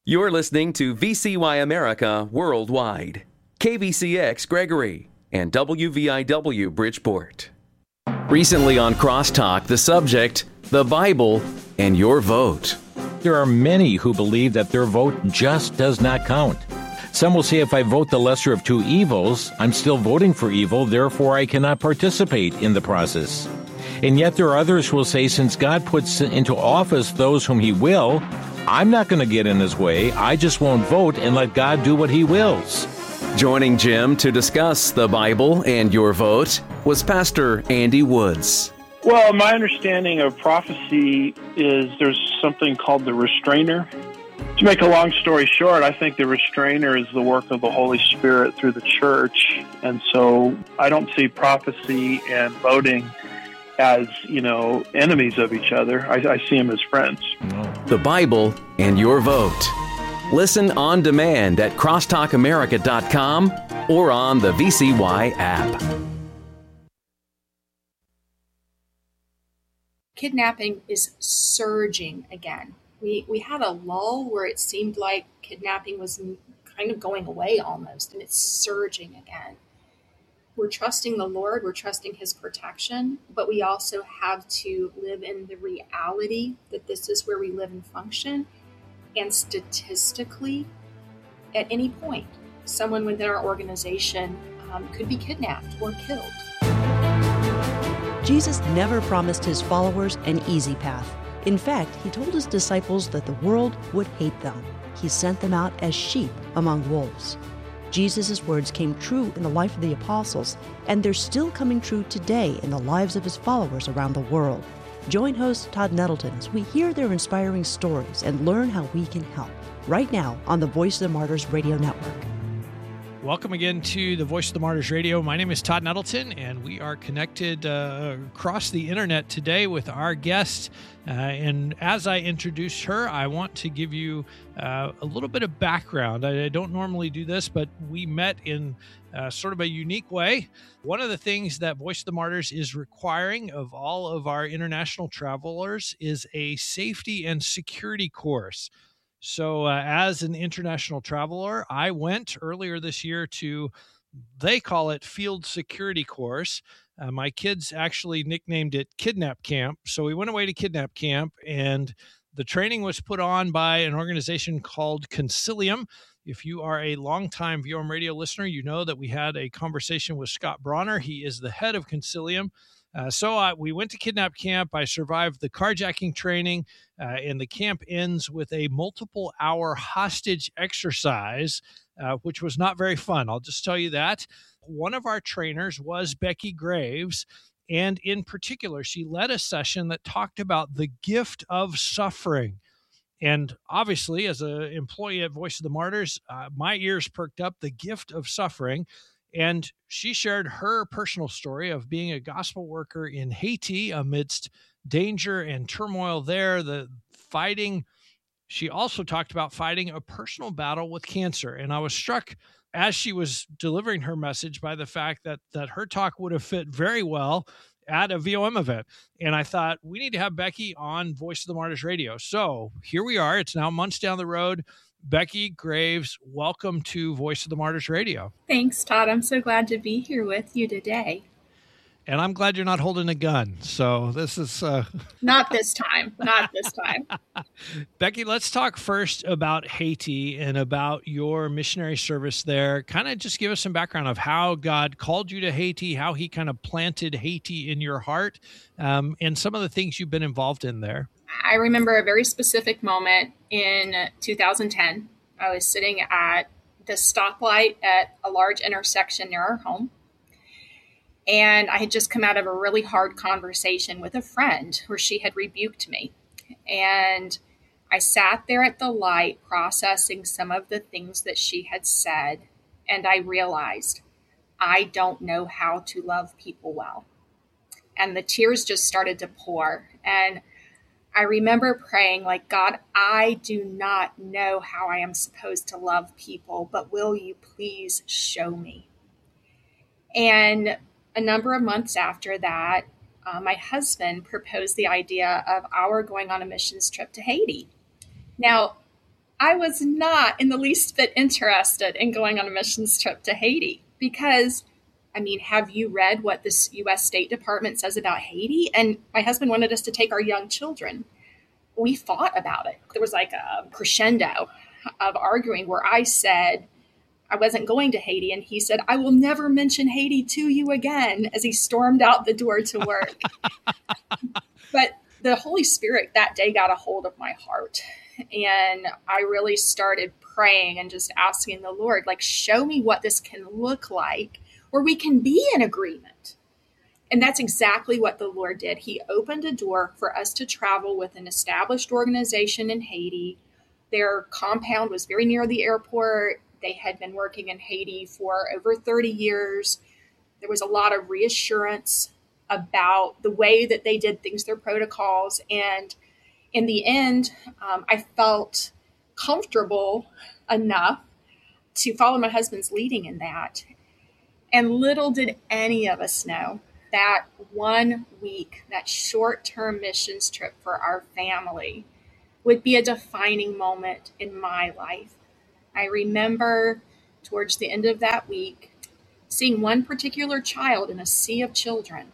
You're listening to VCY America Worldwide, KVCX Gregory, and WVIW Bridgeport. Recently on Crosstalk, the subject, the Bible and your vote. There are many who believe that their vote just does not count. Some will say if I vote the lesser of two evils, I'm still voting for evil, therefore I cannot participate in the process. And yet there are others who will say since God puts into office those whom He will, I'm not going to get in His way. I just won't vote and let God do what He wills. Joining Jim to discuss the Bible and your vote was Pastor Andy Woods. Well, my understanding of prophecy is there's something called the restrainer. To make a long story short, I think the restrainer is the work of the Holy Spirit through the church. And so I don't see prophecy and voting as, enemies of each other. I see them as friends. The Bible and your vote. Listen on demand at crosstalkamerica.com or on the VCY app. Kidnapping is surging again. We had a lull where it seemed like kidnapping was kind of going away almost, and it's surging again. We're trusting the Lord, we're trusting His protection, but we also have to live in the reality that this is where we live and function. And statistically, at any point, someone within our organization could be kidnapped or killed. Jesus never promised His followers an easy path. In fact, He told His disciples that the world would hate them. He sent them out as sheep among wolves. Jesus' words came true in the life of the apostles, and they're still coming true today in the lives of His followers around the world. Join host Todd Nettleton as we hear their inspiring stories and learn how we can help. Right now on the Voice of the Martyrs Radio Network. Welcome again to the Voice of the Martyrs Radio. My name is Todd Nettleton, and we are connected across the internet today with our guest. And as I introduce her, I want to give you a little bit of background. I don't normally do this, but we met in sort of a unique way. One of the things that Voice of the Martyrs is requiring of all of our international travelers is a safety and security course. So as an international traveler, I went earlier this year to, they call it Field Security Course. My kids actually nicknamed it Kidnap Camp. So we went away to Kidnap Camp, and the training was put on by an organization called Concilium. If you are a longtime VOM radio listener, you know that we had a conversation with Scott Bronner. He is the head of Concilium. So we went to Kidnap Camp. I survived the carjacking training, and the camp ends with a multiple-hour hostage exercise, which was not very fun. I'll just tell you that. One of our trainers was Becky Graves, and in particular, she led a session that talked about the gift of suffering. And obviously, as an employee at Voice of the Martyrs, my ears perked up, the gift of suffering. And she shared her personal story of being a gospel worker in Haiti amidst danger and turmoil there, the fighting. She also talked about fighting a personal battle with cancer. And I was struck as she was delivering her message by the fact that her talk would have fit very well at a VOM event. And I thought, we need to have Becky on Voice of the Martyrs Radio. So here we are. It's now months down the road. Becky Graves, welcome to Voice of the Martyrs Radio. Thanks, Todd. I'm so glad to be here with you today. And I'm glad you're not holding a gun. So this is... Not this time. Not this time. Becky, let's talk first about Haiti and about your missionary service there. Kind of just give us some background of how God called you to Haiti, how He kind of planted Haiti in your heart, and some of the things you've been involved in there. I remember a very specific moment in 2010. I was sitting at the stoplight at a large intersection near our home. And I had just come out of a really hard conversation with a friend where she had rebuked me. And I sat there at the light processing some of the things that she had said. And I realized I don't know how to love people well. And the tears just started to pour. And I remember praying like, God, I do not know how I am supposed to love people, but will you please show me? And a number of months after that, my husband proposed the idea of our going on a missions trip to Haiti. Now, I was not in the least bit interested in going on a missions trip to Haiti because, I mean, have you read what this U.S. State Department says about Haiti? And my husband wanted us to take our young children. We fought about it. There was like a crescendo of arguing where I said I wasn't going to Haiti, and he said, I will never mention Haiti to you again, as he stormed out the door to work. But the Holy Spirit that day got a hold of my heart. And I really started praying and just asking the Lord, like, show me what this can look like where we can be in agreement. And that's exactly what the Lord did. He opened a door for us to travel with an established organization in Haiti. Their compound was very near the airport. They had been working in Haiti for over 30 years. There was a lot of reassurance about the way that they did things, their protocols. And in the end, I felt comfortable enough to follow my husband's leading in that. And little did any of us know that 1 week, that short-term missions trip for our family would be a defining moment in my life. I remember towards the end of that week seeing one particular child in a sea of children,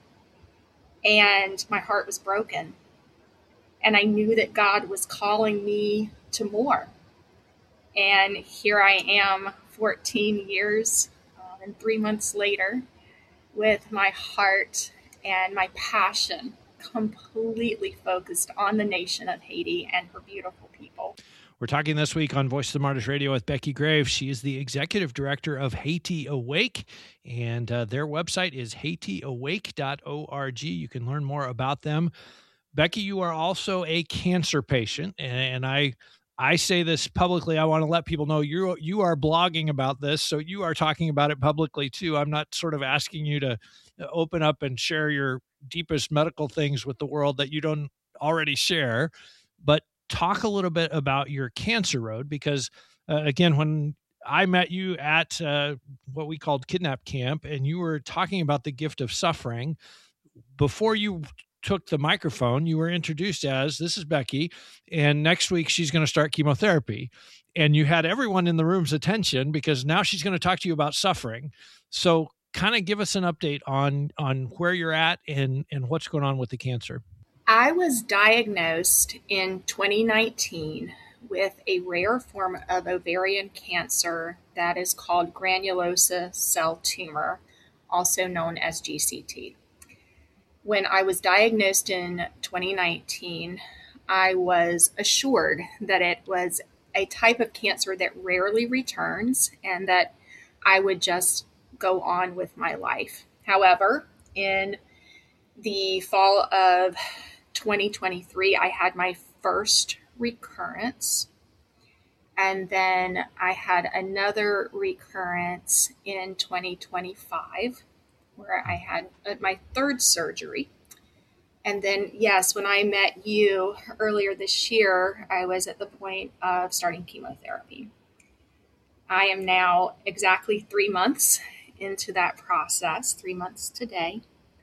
and my heart was broken. And I knew that God was calling me to more. And here I am 14 years and 3 months later with my heart and my passion completely focused on the nation of Haiti and her beautiful people. We're talking this week on Voice of the Martyrs Radio with Becky Graves. She is the executive director of Haiti Awake, and their website is haitiawake.org. You can learn more about them. Becky, you are also a cancer patient, and I say this publicly. I want to let people know you are blogging about this, so you are talking about it publicly too. I'm not sort of asking you to open up and share your deepest medical things with the world that you don't already share, but talk a little bit about your cancer road, because again, when I met you at what we called Kidnap Camp, and you were talking about the gift of suffering, before you took the microphone, you were introduced as, this is Becky, and next week she's going to start chemotherapy. And you had everyone in the room's attention because now she's going to talk to you about suffering. So kind of give us an update on where you're at and what's going on with the cancer. I was diagnosed in 2019 with a rare form of ovarian cancer that is called granulosa cell tumor, also known as GCT. When I was diagnosed in 2019, I was assured that it was a type of cancer that rarely returns and that I would just go on with my life. However, in the fall of 2023, I had my first recurrence, and then I had another recurrence in 2025 where I had my third surgery. And then, yes, when I met you earlier this year, I was at the point of starting chemotherapy. I am now exactly 3 months into that process, 3 months today.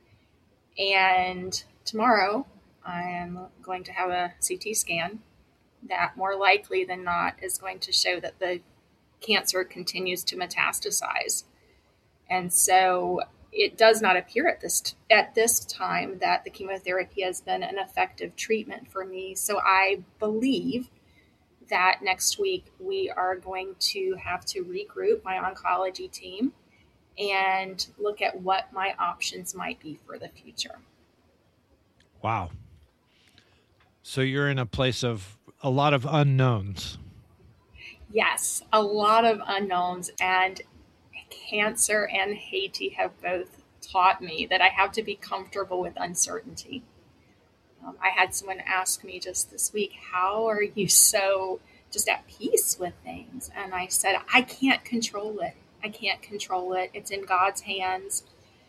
And tomorrow, I am going to have a CT scan that more likely than not is going to show that the cancer continues to metastasize. And so it does not appear at this time that the chemotherapy has been an effective treatment for me. So I believe that next week we are going to have to regroup my oncology team and look at what my options might be for the future. Wow. So you're in a place of a lot of unknowns. Yes, a lot of unknowns, and cancer and Haiti have both taught me that I have to be comfortable with uncertainty. I had someone ask me just this week, how are you so just at peace with things? And I said, I can't control it. I can't control it. It's in God's hands.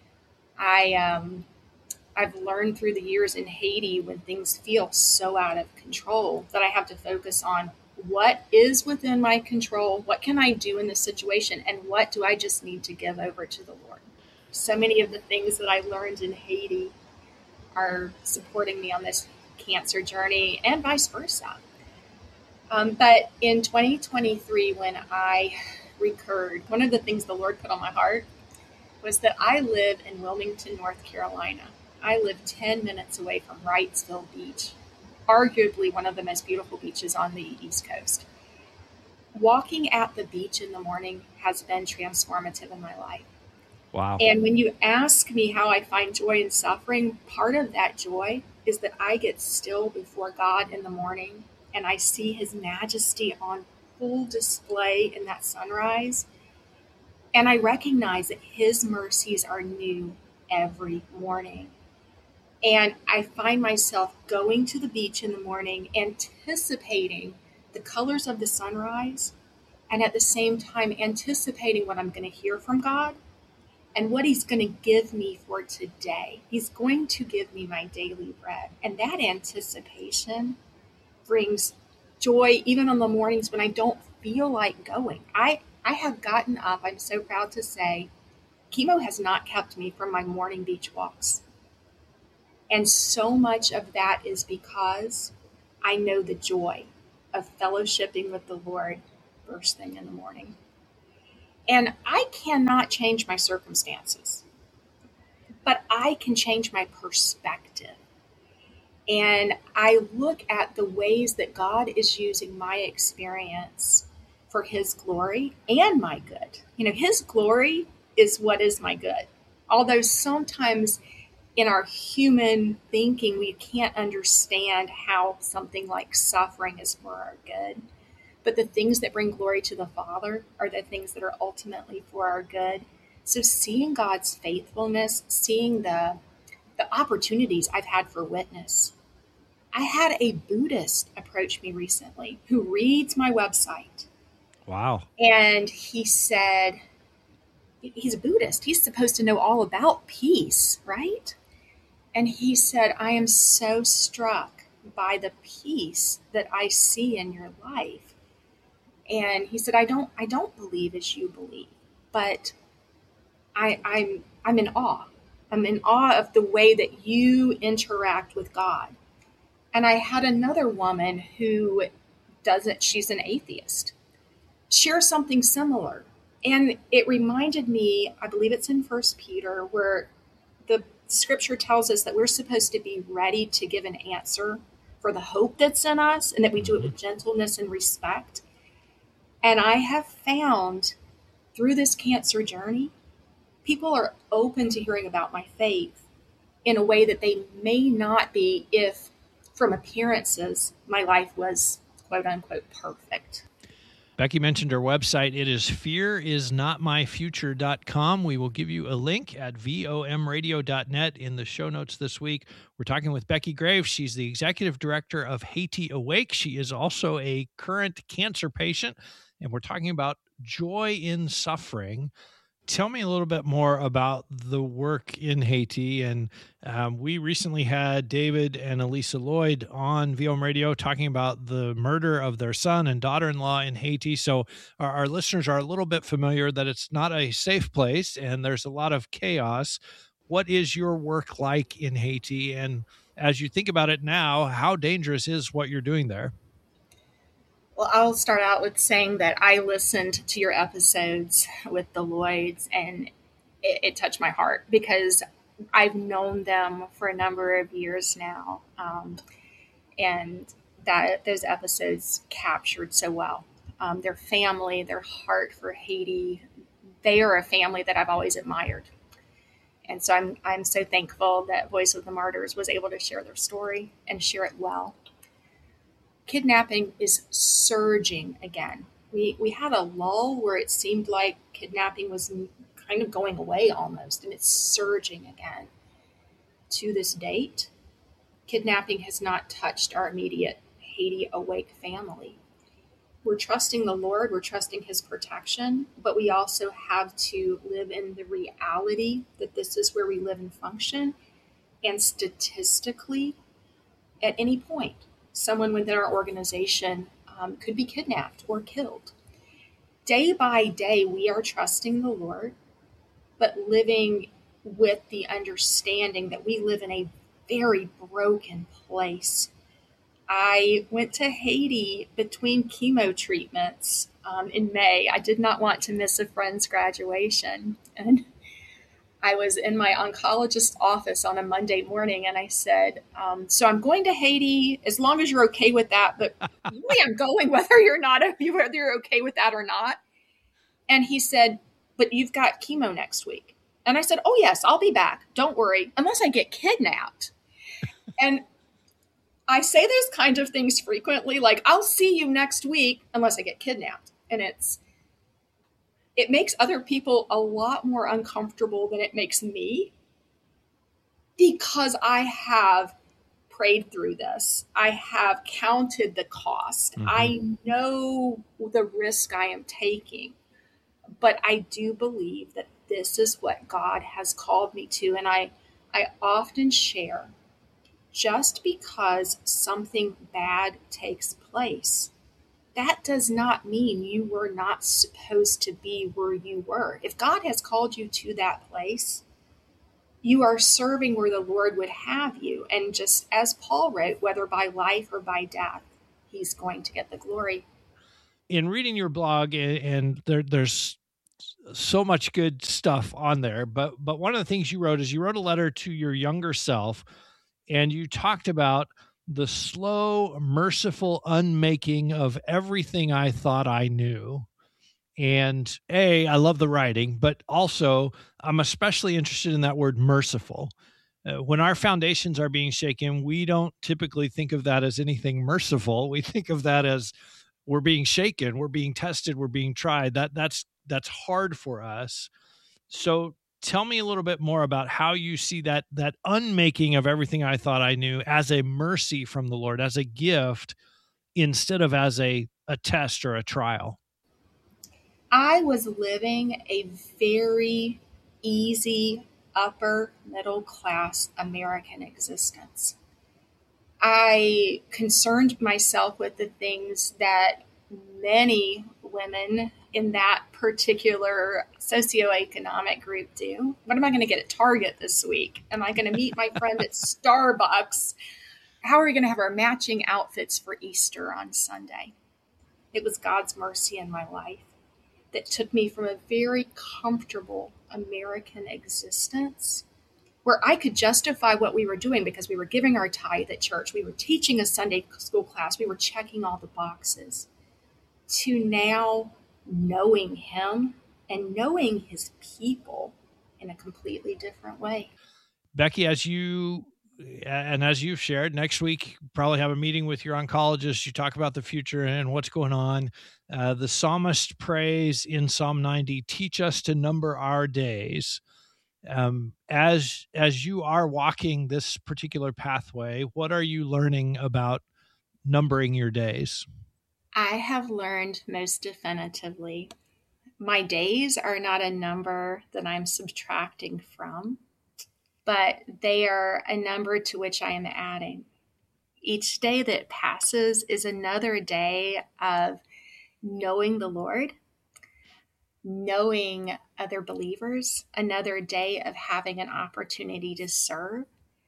I've learned through the years in Haiti when things feel so out of control that I have to focus on what is within my control, what can I do in this situation, and what do I just need to give over to the Lord. So many of the things that I learned in Haiti are supporting me on this cancer journey and vice versa. But in 2023, when I recurred, one of the things the Lord put on my heart was that I live in Wilmington, North Carolina. I live 10 minutes away from Wrightsville Beach, arguably one of the most beautiful beaches on the East Coast. Walking at the beach in the morning has been transformative in my life. Wow. And when you ask me how I find joy in suffering, part of that joy is that I get still before God in the morning and I see his majesty on full display in that sunrise. And I recognize that his mercies are new every morning. And I find myself going to the beach in the morning, anticipating the colors of the sunrise, and at the same time anticipating what I'm going to hear from God and what he's going to give me for today. He's going to give me my daily bread. And that anticipation brings joy even on the mornings when I don't feel like going. I have gotten up, I'm so proud to say, chemo has not kept me from my morning beach walks. And so much of that is because I know the joy of fellowshipping with the Lord first thing in the morning. And I cannot change my circumstances, but I can change my perspective. And I look at the ways that God is using my experience for his glory and my good. You know, his glory is what is my good. Although sometimes in our human thinking, we can't understand how something like suffering is for our good. But the things that bring glory to the Father are the things that are ultimately for our good. So seeing God's faithfulness, seeing the opportunities I've had for witness. I had a Buddhist approach me recently who reads my website. Wow. And he said, he's a Buddhist. He's supposed to know all about peace, right? And he said, I am so struck by the peace that I see in your life. And he said, I don't believe as you believe, but I'm in awe. I'm in awe of the way that you interact with God. And I had another woman who she's an atheist, share something similar. And it reminded me, I believe it's in 1 Peter, where the scripture tells us that we're supposed to be ready to give an answer for the hope that's in us, and that we do it with gentleness and respect. And I have found through this cancer journey, people are open to hearing about my faith in a way that they may not be if, from appearances, my life was quote unquote perfect. Becky mentioned her website. It is fearisnotmyfuture.com. We will give you a link at vomradio.net in the show notes this week. We're talking with Becky Graves. She's the executive director of Haiti Awake. She is also a current cancer patient, and we're talking about joy in suffering. Tell me a little bit more about the work in Haiti. And we recently had David and Elisa Lloyd on VOM Radio talking about the murder of their son and daughter-in-law in Haiti. So our listeners are a little bit familiar that it's not a safe place and there's a lot of chaos. What is your work like in Haiti? And as you think about it now, how dangerous is what you're doing there? Well, I'll start out with saying that I listened to your episodes with the Lloyds, and it touched my heart because I've known them for a number of years now, and those episodes captured so well their family, their heart for Haiti. They are a family that I've always admired, and so I'm so thankful that Voice of the Martyrs was able to share their story and share it well. Kidnapping is surging again. We had a lull where it seemed like kidnapping was kind of going away almost, and it's surging again. To this date, kidnapping has not touched our immediate Haiti Awake family. We're trusting the Lord, we're trusting his protection, but we also have to live in the reality that this is where we live and function, and statistically, at any point, someone within our organization could be kidnapped or killed. Day by day, we are trusting the Lord, but living with the understanding that we live in a very broken place. I went to Haiti between chemo treatments in May. I did not want to miss a friend's graduation. And I was in my oncologist's office on a Monday morning, and I said, so I'm going to Haiti as long as you're okay with that, but really I'm going whether you're okay with that or not. And he said, but you've got chemo next week. And I said, oh yes, I'll be back. Don't worry, unless I get kidnapped. And I say those kinds of things frequently, like I'll see you next week unless I get kidnapped. And it makes other people a lot more uncomfortable than it makes me, because I have prayed through this. I have counted the cost. Mm-hmm. I know the risk I am taking, but I do believe that this is what God has called me to. And I often share, just because something bad takes place, that does not mean you were not supposed to be where you were. If God has called you to that place, you are serving where the Lord would have you. And just as Paul wrote, whether by life or by death, he's going to get the glory. In reading your blog, and there's so much good stuff on there, but one of the things you wrote is you wrote a letter to your younger self, and you talked about the slow, merciful unmaking of everything I thought I knew. And I love the writing, but also I'm especially interested in that word merciful. When our foundations are being shaken, we don't typically think of that as anything merciful. We think of that as we're being shaken, we're being tested, we're being tried. That's hard for us. So tell me a little bit more about how you see that unmaking of everything I thought I knew as a mercy from the Lord, as a gift, instead of as a test or a trial. I was living a very easy, upper middle class American existence. I concerned myself with the things that many women in that particular socioeconomic group do. What am I going to get at Target this week? Am I going to meet my friend at Starbucks? How are we going to have our matching outfits for Easter on Sunday? It was God's mercy in my life that took me from a very comfortable American existence where I could justify what we were doing because we were giving our tithe at church, we were teaching a Sunday school class, we were checking all the boxes, to now knowing him and knowing his people in a completely different way. Becky, as you've shared, next week probably have a meeting with your oncologist. You talk about the future and what's going on. The psalmist prays in Psalm 90, teach us to number our days. As you are walking this particular pathway, what are you learning about numbering your days? I have learned most definitively, my days are not a number that I'm subtracting from, but they are a number to which I am adding. Each day that passes is another day of knowing the Lord, knowing other believers, another day of having an opportunity to serve.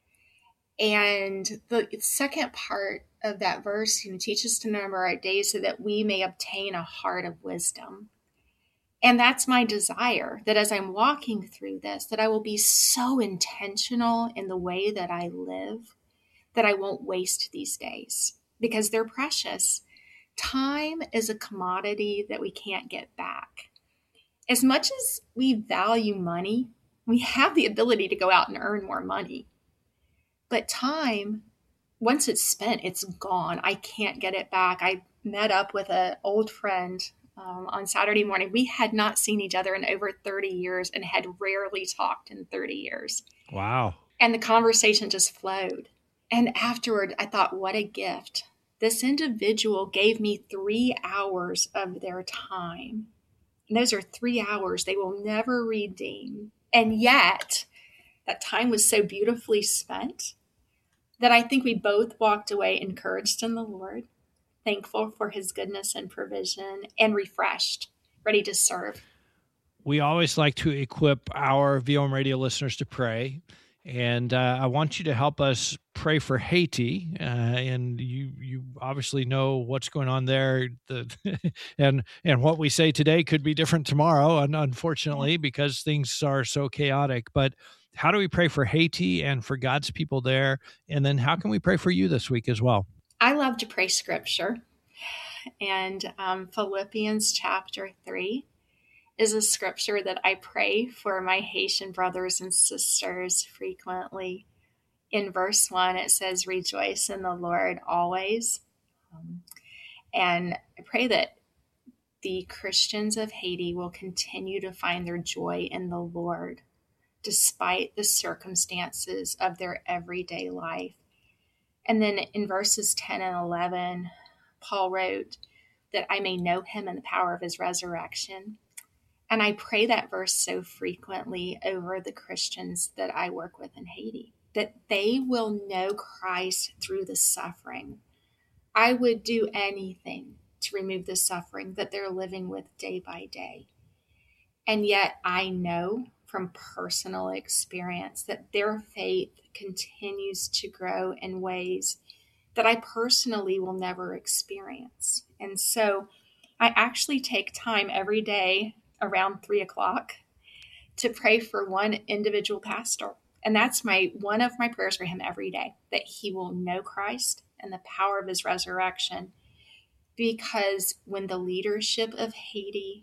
And the second part of that verse, teach us to number our days so that we may obtain a heart of wisdom. And that's my desire, that as I'm walking through this, that I will be so intentional in the way that I live, that I won't waste these days because they're precious. Time is a commodity that we can't get back. As much as we value money, we have the ability to go out and earn more money. But time, once it's spent, it's gone. I can't get it back. I met up with an old friend on Saturday morning. We had not seen each other in over 30 years and had rarely talked in 30 years. Wow. And the conversation just flowed. And afterward, I thought, what a gift. This individual gave me 3 hours of their time. And those are 3 hours they will never redeem. And yet, that time was so beautifully spent that I think we both walked away encouraged in the Lord, thankful for his goodness and provision, and refreshed, ready to serve. We always like to equip our VOM radio listeners to pray. And I want you to help us pray pray for Haiti, and you obviously know what's going on there. And what we say today could be different tomorrow, unfortunately, because things are so chaotic. But how do we pray for Haiti and for God's people there? And then how can we pray for you this week as well? I love to pray scripture. And Philippians chapter 3 is a scripture that I pray for my Haitian brothers and sisters frequently. In verse 1, it says, "Rejoice in the Lord always." And I pray that the Christians of Haiti will continue to find their joy in the Lord, despite the circumstances of their everyday life. And then in verses 10 and 11, Paul wrote that I may know him in the power of his resurrection. And I pray that verse so frequently over the Christians that I work with in Haiti, that they will know Christ through the suffering. I would do anything to remove the suffering that they're living with day by day. And yet I know from personal experience that their faith continues to grow in ways that I personally will never experience. And so I actually take time every day around 3:00 to pray for one individual pastor. And that's one of my prayers for him every day, that he will know Christ and the power of his resurrection. Because when the leadership of Haiti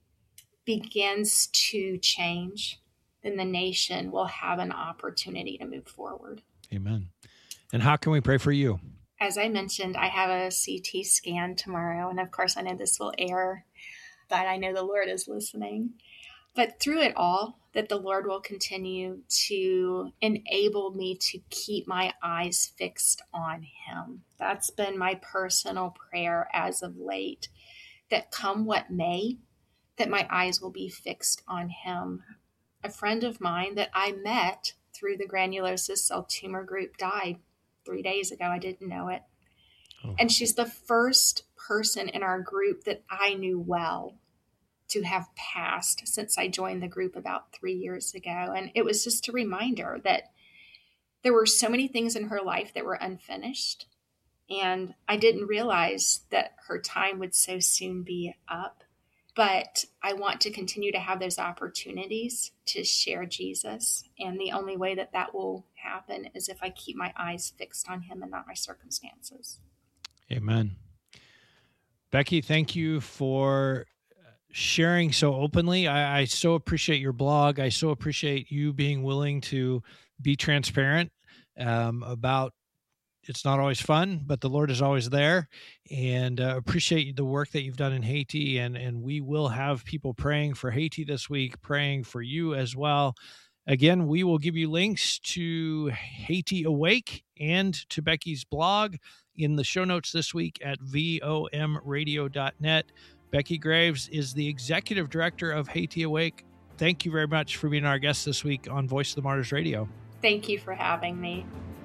begins to change, then the nation will have an opportunity to move forward. Amen. And how can we pray for you? As I mentioned, I have a CT scan tomorrow. And of course, I know this will air, but I know the Lord is listening. But through it all, that the Lord will continue to enable me to keep my eyes fixed on him. That's been my personal prayer as of late, that come what may, that my eyes will be fixed on him. A friend of mine that I met through the granulosa cell tumor group died 3 days ago. I didn't know it. Oh. And she's the first person in our group that I knew well to have passed since I joined the group about 3 years ago. And it was just a reminder that there were so many things in her life that were unfinished. And I didn't realize that her time would so soon be up. But I want to continue to have those opportunities to share Jesus. And the only way that that will happen is if I keep my eyes fixed on him and not my circumstances. Amen. Becky, thank you for sharing so openly. I so appreciate your blog. I so appreciate you being willing to be transparent about it's not always fun, but the Lord is always there, and appreciate the work that you've done in Haiti. And we will have people praying for Haiti this week, praying for you as well. Again, we will give you links to Haiti Awake and to Becky's blog in the show notes this week at vomradio.net. Becky Graves is the executive director of Haiti Awake. Thank you very much for being our guest this week on Voice of the Martyrs Radio. Thank you for having me.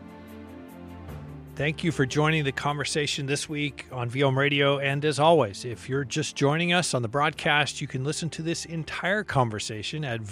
Thank you for joining the conversation this week on VOM Radio. And as always, if you're just joining us on the broadcast, you can listen to this entire conversation at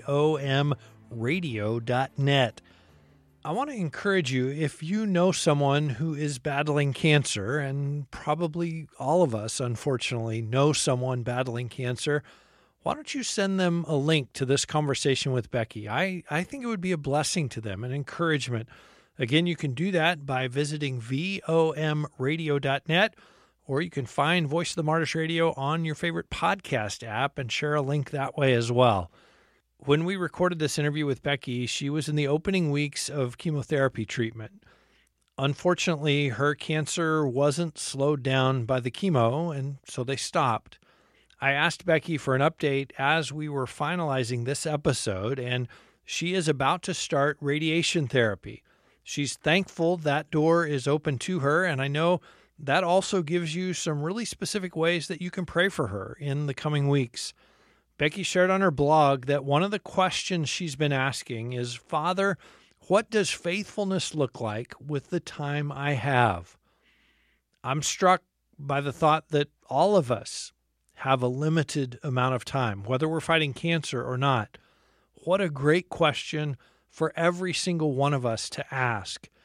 vomradio.net. I want to encourage you, if you know someone who is battling cancer, and probably all of us, unfortunately, know someone battling cancer, why don't you send them a link to this conversation with Becky? I think it would be a blessing to them, an encouragement. Again, you can do that by visiting vomradio.net, or you can find Voice of the Martyrs Radio on your favorite podcast app and share a link that way as well. When we recorded this interview with Becky, she was in the opening weeks of chemotherapy treatment. Unfortunately, her cancer wasn't slowed down by the chemo, and so they stopped. I asked Becky for an update as we were finalizing this episode, and she is about to start radiation therapy. She's thankful that door is open to her, and I know that also gives you some really specific ways that you can pray for her in the coming weeks. Becky shared on her blog that one of the questions she's been asking is, Father, what does faithfulness look like with the time I have? I'm struck by the thought that all of us have a limited amount of time, whether we're fighting cancer or not. What a great question for every single one of us to ask.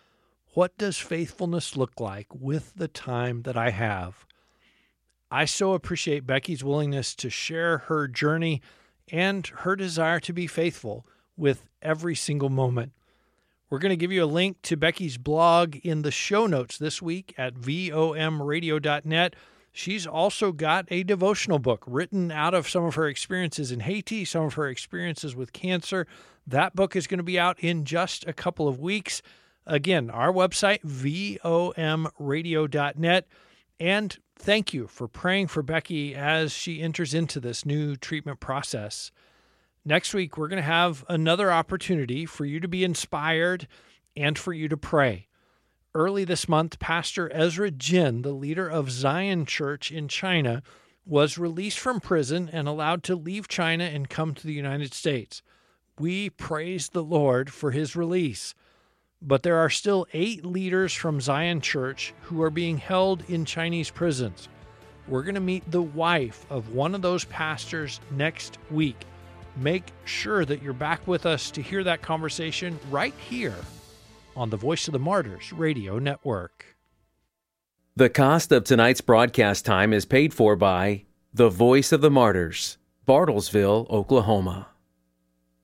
What does faithfulness look like with the time that I have? I so appreciate Becky's willingness to share her journey and her desire to be faithful with every single moment. We're going to give you a link to Becky's blog in the show notes this week at vomradio.net. She's also got a devotional book written out of some of her experiences in Haiti, some of her experiences with cancer. That book is going to be out in just a couple of weeks. Again, our website, vomradio.net. And thank you for praying for Becky as she enters into this new treatment process. Next week, we're going to have another opportunity for you to be inspired and for you to pray. Early this month, Pastor Ezra Jin, the leader of Zion Church in China, was released from prison and allowed to leave China and come to the United States. We praise the Lord for his release. But there are still 8 leaders from Zion Church who are being held in Chinese prisons. We're going to meet the wife of one of those pastors next week. Make sure that you're back with us to hear that conversation right here on the Voice of the Martyrs Radio Network. The cost of tonight's broadcast time is paid for by the Voice of the Martyrs, Bartlesville, Oklahoma.